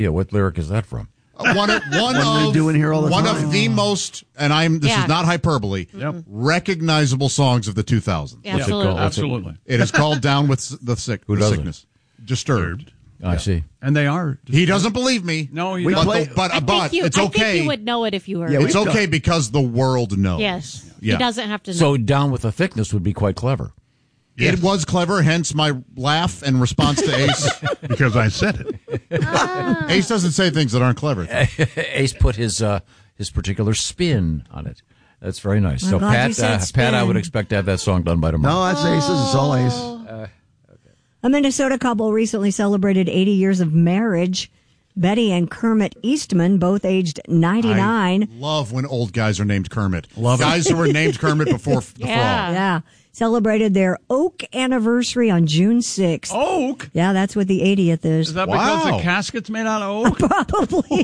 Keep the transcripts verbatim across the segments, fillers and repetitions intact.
Yeah, what lyric is that from? Uh, one of, one What of, doing here all the one time? of the most, and I'm this Yeah. is not hyperbole, Yep. recognizable songs of the two thousands. Yeah, What's it absolutely. called? What's it- Absolutely. It is called Down with the Sick. Who the does it? Sickness. Disturbed. I see. And they are. He doesn't believe me. No, he We doesn't. But, play- the, but, I but think you, it's I okay. think you would know it if you heard Yeah, it. It's We've okay got- because the world knows. Yes. Yeah. He doesn't have to know. So down with the thickness would be quite clever. It was clever, hence my laugh and response to Ace. Because I said it. Ace doesn't say things that aren't clever. Ace put his uh, his particular spin on it. That's very nice. I'm so glad you Pat, said uh, spin. Pat, I would expect to have that song done by tomorrow. No, that's Aces. It's all Ace. A Minnesota couple recently celebrated eighty years of marriage. Betty and Kermit Eastman, both aged ninety-nine. I love when old guys are named Kermit. Love it. guys who were named Kermit before the Yeah. frog. Yeah. Celebrated their Oak anniversary on June sixth. Oak? Yeah, that's what the eightieth is. Is that because Wow. the casket's made out of oak? Probably.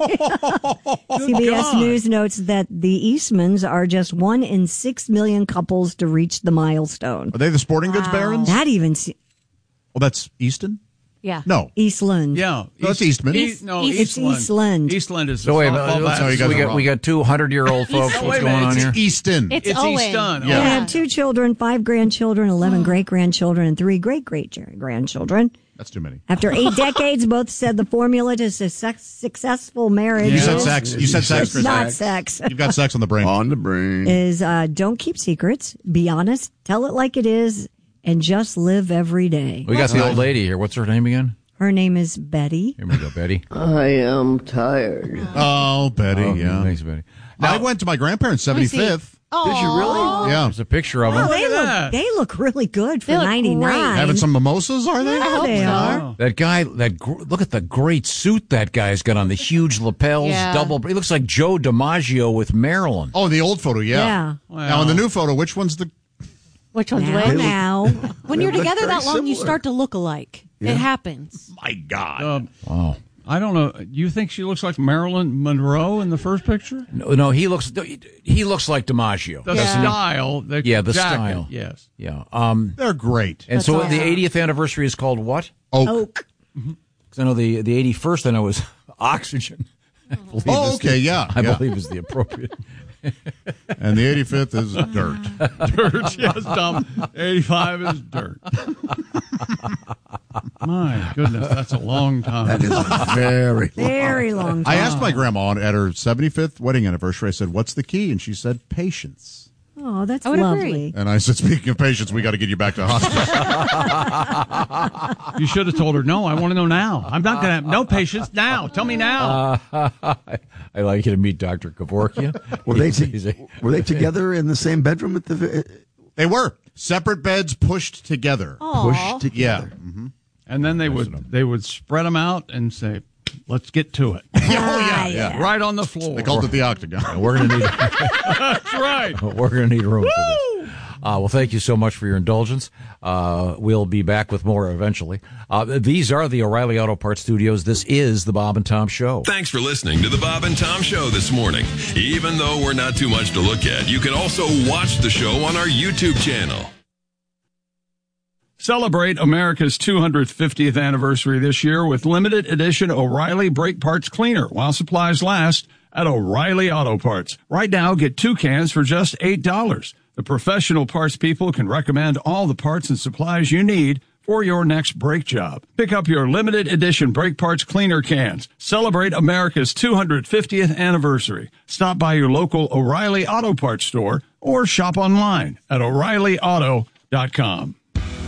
C B S God. News notes that the Eastmans are just one in six million couples to reach the milestone. Are they the sporting goods barons? That even se- Well, that's Easton? yeah. No. Eastland. Yeah. No, it's Eastman. East, no, East- It's Eastland. Eastland. Eastland is the So wait, a softball minute, bat- So you guys we are got wrong. we got two hundred year old folks. Oh, What's wait a going minute, on it's here? Easton. It's, It's Owen. Easton. Yeah. They had two children, five grandchildren, eleven great grandchildren, and three great great grandchildren. That's too many. After eight decades, both said the formula to success, successful marriage You said is, sex. You said sex, it's Chris. not sex. You've got sex on the brain. On the brain. Is uh, don't keep secrets, be honest, tell it like it is, and just live every day. We got the old lady here. What's her name again? Her name is Betty. Here we go, Betty. I am tired. Oh, Betty, Oh, yeah. Thanks, Betty. I went to my grandparents' seventy-fifth. Did you really? Yeah. There's a picture of Oh, him. they at look that. they look really good for They look ninety-nine. Having some mimosas, are they? Yeah, they are. That guy, that gr- look at the great suit that guy's got on. The huge lapels, Yeah. double. He looks like Joe DiMaggio with Marilyn. Oh, the old photo, yeah. Yeah. Now, in the new photo, which one's the... Which one's Now, which? now. When you're They look together very that long, you similar. start to look alike. It happens. My God. Um, Wow. I don't know. You think she looks like Marilyn Monroe in the first picture? No, no, he looks. He looks like DiMaggio. The Yeah. style. The Yeah, the jacket, style. Yes. Yeah. Um. They're great. And so That's the awesome. eightieth anniversary is called what? Oak. Oak. Because I know the the eighty-first. I know is Oxygen. I believe Oh, is the- okay, yeah, I yeah. believe is the appropriate. And the eighty-fifth is dirt. Dirt, yes, Tom. eighty-five is dirt. My goodness, that's a long time. That is very Very long time. I asked my grandma at her seventy-fifth wedding anniversary, I said, what's the key? And she said, patience. Oh, that's I would lovely. agree. And I said, speaking of patience, we got to get you back to hospital. You should have told her, no, I want to know now. I'm not going to have no patience now. Tell me now. I like you to meet Doctor Kevorkian. Were they He's- to- he's a- were they together in the same bedroom at the They were. Separate beds pushed together. push together? Yeah. And then they would they would spread them out and say, let's get to it. Oh, yeah, yeah. Right on the floor. They called it the octagon. We're gonna need. That's right. We're going to need room for this. Uh, well, thank you so much for your indulgence. Uh, we'll be back with more eventually. Uh, these are the O'Reilly Auto Parts Studios. This is the Bob and Tom Show. Thanks for listening to the Bob and Tom Show this morning. Even though we're not too much to look at, you can also watch the show on our YouTube channel. Celebrate America's two hundred fiftieth anniversary this year with limited edition O'Reilly Brake Parts Cleaner while supplies last at O'Reilly Auto Parts. Right now, get two cans for just eight dollars. The professional parts people can recommend all the parts and supplies you need for your next brake job. Pick up your limited edition Brake Parts Cleaner cans. Celebrate America's two hundred fiftieth anniversary. Stop by your local O'Reilly Auto Parts store or shop online at O'Reilly Auto dot com.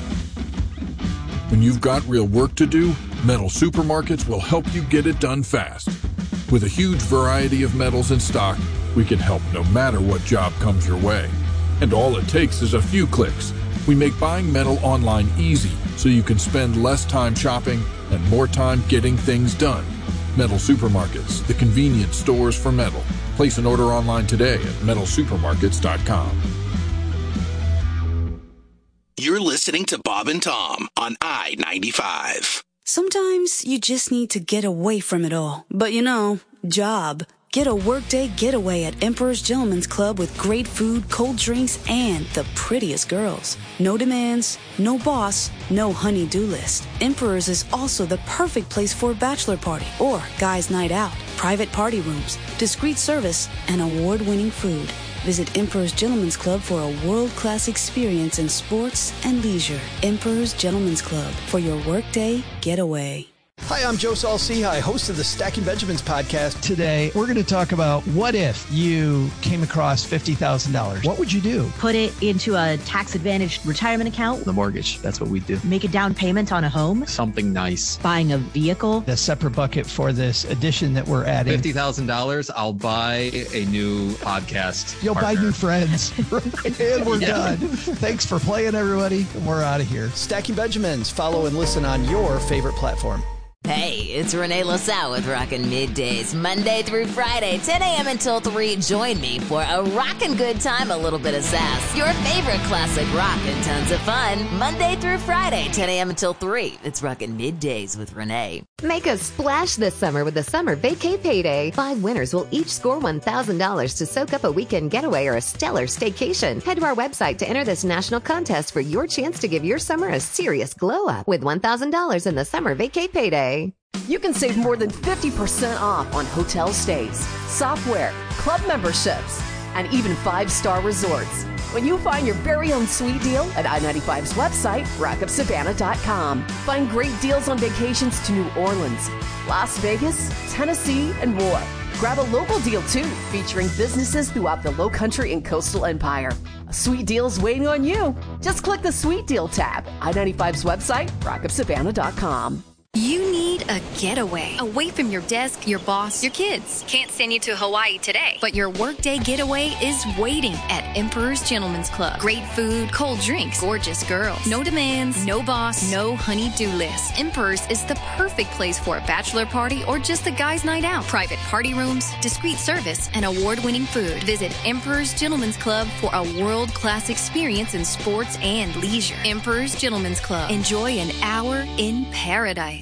When you've got real work to do, Metal Supermarkets will help you get it done fast. With a huge variety of metals in stock, we can help no matter what job comes your way. And all it takes is a few clicks. We make buying metal online easy so you can spend less time shopping and more time getting things done. Metal Supermarkets, the convenient stores for metal. Place an order online today at metal supermarkets dot com. You're listening to Bob and Tom on I ninety-five. Sometimes you just need to get away from it all. But you know, job Get a workday getaway at Emperor's Gentleman's Club with great food, cold drinks, and the prettiest girls. No demands, no boss, no honey-do list. Emperor's is also the perfect place for a bachelor party or guys' night out. Private party rooms, discreet service, and award-winning food. Visit Emperor's Gentleman's Club for a world-class experience in sports and leisure. Emperor's Gentleman's Club for your workday getaway. Hi, I'm Joe Saul-Sehy, host of the Stacking Benjamins podcast. Today, we're going to talk about what if you came across fifty thousand dollars. What would you do? Put it into a tax-advantaged retirement account. The mortgage, that's what we do. Make a down payment on a home. Something nice. Buying a vehicle. A separate bucket for this addition that we're adding. fifty thousand dollars, I'll buy a new podcast You'll partner. buy new friends. And we're Yeah. done. Thanks for playing, everybody. We're out of here. Stacking Benjamins. Follow and listen on your favorite platform. Hey, it's Renee LaSalle with Rockin' Middays, Monday through Friday, ten a.m. until three. Join me for a rockin' good time, a little bit of sass, your favorite classic rock, and tons of fun. Monday through Friday, ten a.m. until three. It's Rockin' Middays with Renee. Make a splash this summer with the Summer Vacay Payday. Five winners will each score one thousand dollars to soak up a weekend getaway or a stellar staycation. Head to our website to enter this national contest for your chance to give your summer a serious glow up with one thousand dollars in the Summer Vacay Payday. You can save more than fifty percent off on hotel stays, software, club memberships, and even five-star resorts when you find your very own sweet deal at I ninety-five's website, rock up savannah dot com. Find great deals on vacations to New Orleans, Las Vegas, Tennessee, and more. Grab a local deal, too, featuring businesses throughout the Lowcountry and Coastal Empire. A sweet deal's waiting on you. Just click the Sweet Deal tab. I ninety-five's website, rock up savannah dot com. You need a getaway away from your desk, your boss, your kids. Can't send you to Hawaii today, but your workday getaway is waiting at Emperor's Gentleman's Club. Great food, cold drinks, gorgeous girls. No demands, no boss, no honey-do list. Emperor's is the perfect place for a bachelor party or just a guy's night out. Private party rooms, discreet service, and award-winning food. Visit Emperor's Gentleman's Club for a world-class experience in sports and leisure. Emperor's Gentleman's Club. Enjoy an hour in paradise.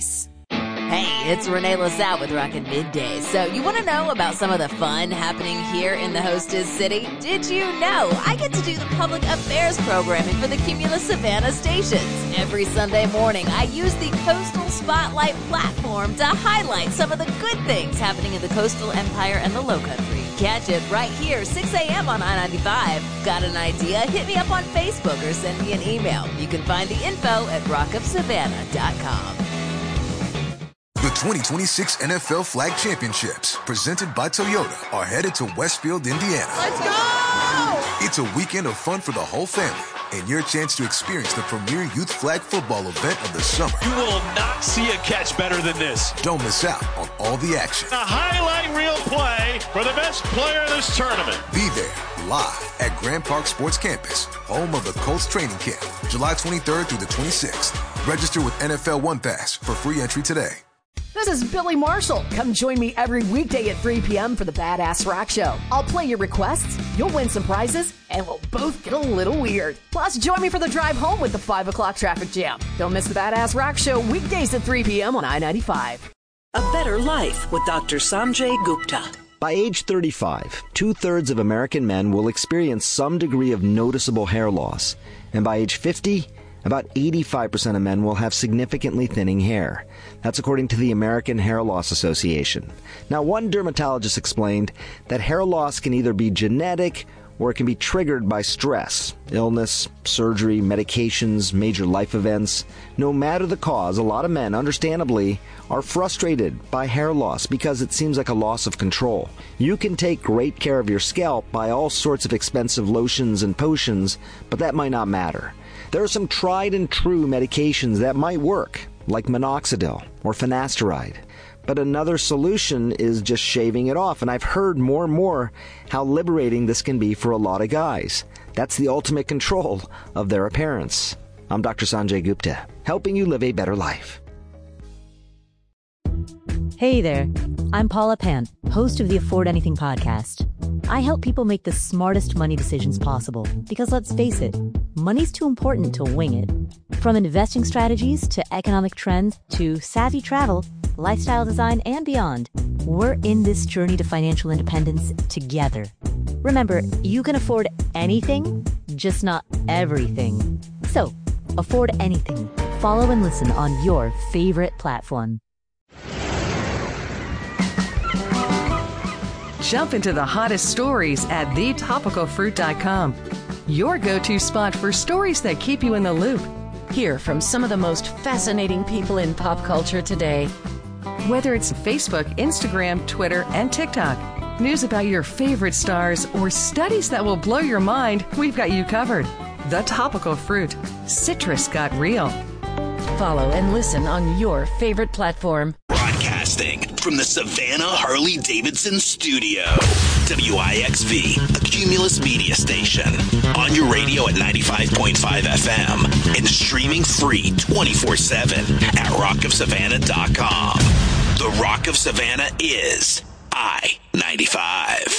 Hey, it's Renee LaSalle with Rockin' Middays. So you want to know about some of the fun happening here in the hostess city? Did you know I get to do the public affairs programming for the Cumulus Savannah stations? Every Sunday morning, I use the Coastal Spotlight platform to highlight some of the good things happening in the Coastal Empire and the Lowcountry. Catch it right here, six a.m. on I ninety-five. Got an idea? Hit me up on Facebook or send me an email. You can find the info at rock up savannah dot com. The twenty twenty-six N F L Flag Championships, presented by Toyota, are headed to Westfield, Indiana. Let's go! It's a weekend of fun for the whole family and your chance to experience the premier youth flag football event of the summer. You will not see a catch better than this. Don't miss out on all the action. A highlight reel play for the best player in this tournament. Be there live at Grand Park Sports Campus, home of the Colts training camp, July twenty-third through the twenty-sixth. Register with N F L One Pass for free entry today. This is Billy Marshall. Come join me every weekday at three p.m. for the Badass Rock Show. I'll play your requests, you'll win some prizes, and we'll both get a little weird. Plus, join me for the drive home with the five o'clock traffic jam. Don't miss the Badass Rock Show weekdays at three p.m. on I ninety-five. A better life with Doctor Sanjay Gupta. By age thirty-five, two-thirds of American men will experience some degree of noticeable hair loss. And by age fifty, about eighty-five percent of men will have significantly thinning hair. That's according to the American Hair Loss Association. Now, one dermatologist explained that hair loss can either be genetic or it can be triggered by stress, illness, surgery, medications, major life events. No matter the cause, a lot of men, understandably, are frustrated by hair loss because it seems like a loss of control. You can take great care of your scalp by all sorts of expensive lotions and potions, but that might not matter. There are some tried and true medications that might work, like minoxidil or finasteride. But another solution is just shaving it off, and I've heard more and more how liberating this can be for a lot of guys. That's the ultimate control of their appearance. I'm Doctor Sanjay Gupta, helping you live a better life. Hey there, I'm Paula Pant, host of the Afford Anything podcast. I help people make the smartest money decisions possible because, let's face it, money's too important to wing it. From investing strategies to economic trends to savvy travel, lifestyle design, and beyond. We're in this journey to financial independence together. Remember, you can afford anything, just not everything. So, afford anything. Follow and listen on your favorite platform. Jump into the hottest stories at the topical fruit dot com. Your go-to spot for stories that keep you in the loop. Hear from some of the most fascinating people in pop culture today. Whether it's Facebook, Instagram, Twitter, and TikTok, news about your favorite stars, or studies that will blow your mind, we've got you covered. The Topical Fruit. Citrus got real. Follow and listen on your favorite platform. Broadcasting from the Savannah Harley-Davidson studio. W I X V, a Cumulus media station. On your radio at ninety-five point five F M and streaming free twenty-four seven at rock of savannah dot com. The Rock of Savannah is I ninety-five.